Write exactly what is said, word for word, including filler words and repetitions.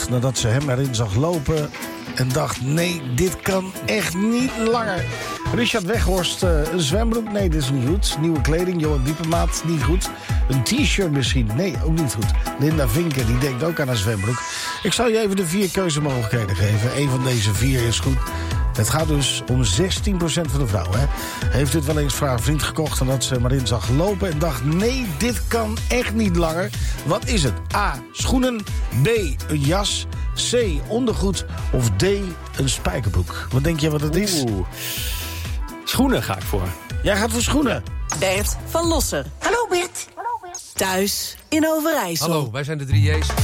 gekocht nadat ze hem erin zag lopen en dacht, nee, dit kan echt niet langer. Richard Weghorst, uh, een zwembroek? Nee, dit is niet goed. Nieuwe kleding, Johan Diepenmaat, niet goed. Een t-shirt misschien? Nee, ook niet goed. Linda Vinken, die denkt ook aan een zwembroek. Ik zal je even de vier keuzemogelijkheden geven. Eén van deze vier is goed. Het gaat dus om zestien procent van de vrouwen. Hè? Heeft dit wel eens voor haar vriend gekocht nadat ze maar in zag lopen en dacht, nee, dit kan echt niet langer. Wat is het? A. Schoenen. B. Een jas. C. Ondergoed. Of D. Een spijkerbroek. Wat denk je wat het is? Oeh. Schoenen ga ik voor. Jij gaat voor schoenen. Bert van Losser. Hallo Bert. Thuis in Overijssel. Hallo, wij zijn de drie J's.